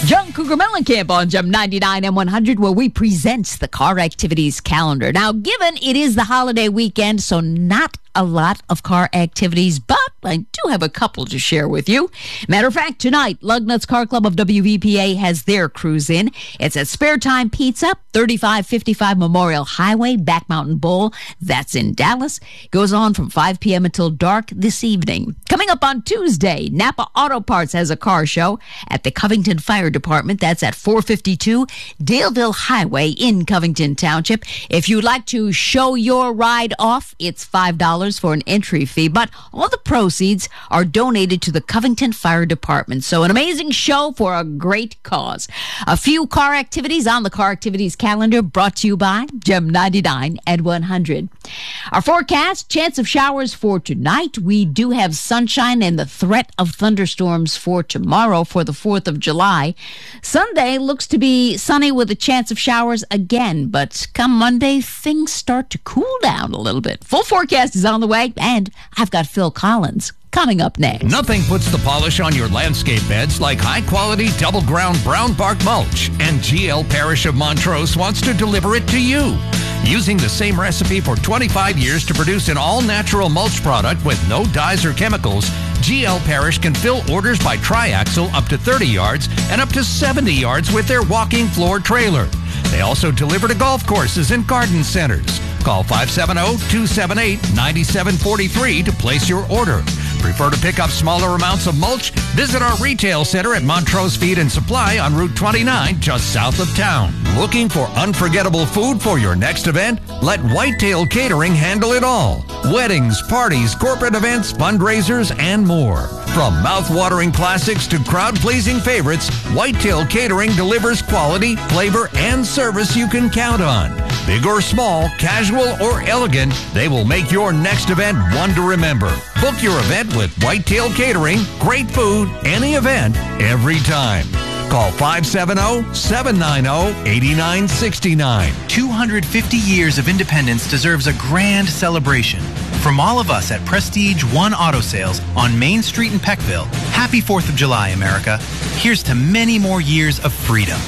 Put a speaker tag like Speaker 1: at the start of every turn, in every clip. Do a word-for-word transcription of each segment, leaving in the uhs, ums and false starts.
Speaker 1: John Cougar Mellencamp on Gem ninety-nine and one hundred, where we present the car activities calendar. Now, given it is the holiday weekend, so not a lot of car activities, but I do have a couple to share with you. Matter of fact, tonight, Lugnuts Car Club of W V P A has their cruise in. It's at Spare Time Pizza, thirty-five fifty-five Memorial Highway, Back Mountain Bowl. That's in Dallas. Goes on from five p.m. until dark this evening. Coming up on Tuesday, Napa Auto Parts has a car show at the Covington Fire Department. That's at four fifty-two Daleville Highway in Covington Township. If you'd like to show your ride off, it's five dollars for an entry fee, but all the proceeds are donated to the Covington Fire Department. So an amazing show for a great cause. A few car activities on the car activities calendar brought to you by Gem ninety-nine and one hundred. Our forecast, chance of showers for tonight. We do have sunshine and the threat of thunderstorms for tomorrow for the fourth of July. Sunday looks to be sunny with a chance of showers again, but come Monday, things start to cool down a little bit. Full forecast is on the way, and I've got Phil Collins coming up next.
Speaker 2: Nothing puts the polish on your landscape beds like high-quality double-ground brown bark mulch, and G L Parish of Montrose wants to deliver it to you. Using the same recipe for twenty-five years to produce an all-natural mulch product with no dyes or chemicals, G L Parish can fill orders by triaxle up to thirty yards and up to seventy yards with their walking floor trailer. They also deliver to golf courses and garden centers. Call five seven zero, two seven eight, nine seven four three to place your order. Prefer to pick up smaller amounts of mulch? Visit our retail center at Montrose Feed and Supply on Route twenty-nine, just south of town. Looking for unforgettable food for your next event? Let Whitetail Catering handle it all. Weddings, parties, corporate events, fundraisers, and more. From mouth-watering classics to crowd-pleasing favorites, Whitetail Catering delivers quality, flavor, and service you can count on. Big or small, casual or elegant, they will make your next event one to remember. Book your event with Whitetail Catering. Great food, any event, every time. Call five seven zero, seven nine zero, eight nine six nine.
Speaker 3: two hundred fifty years of independence deserves a grand celebration. From all of us at Prestige One Auto Sales on Main Street in Peckville, happy fourth of July, America. Here's to many more years of freedom.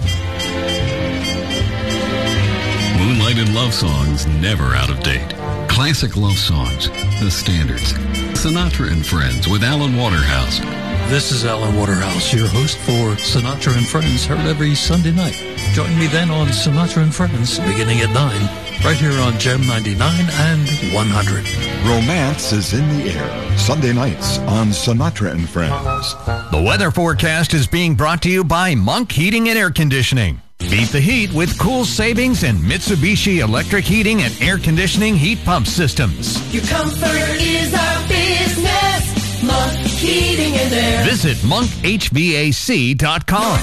Speaker 4: Moonlighted love songs never out of date. Classic love songs, the standards. Sinatra and Friends with Alan Waterhouse.
Speaker 5: This is Alan Waterhouse, your host for Sinatra and Friends, heard every Sunday night. Join me then on Sinatra and Friends, beginning at nine, right here on Gem ninety-nine and one hundred.
Speaker 6: Romance is in the air, Sunday nights on Sinatra and Friends.
Speaker 2: The weather forecast is being brought to you by Monk Heating and Air Conditioning. Beat the heat with cool savings in Mitsubishi electric heating and air conditioning heat pump systems.
Speaker 7: Your comfort is our business. Monk Heating and Air.
Speaker 2: Visit monk h v a c dot com.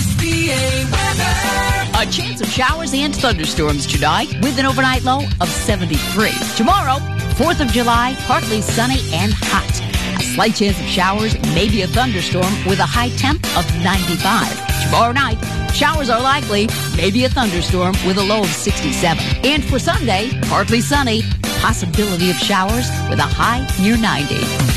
Speaker 1: A chance of showers and thunderstorms tonight with an overnight low of seventy-three. Tomorrow, fourth of July, partly sunny and hot. A slight chance of showers, maybe a thunderstorm with a high temp of ninety-five. Tomorrow night, showers are likely, maybe a thunderstorm with a low of sixty-seven. And for Sunday, partly sunny, possibility of showers with a high near ninety.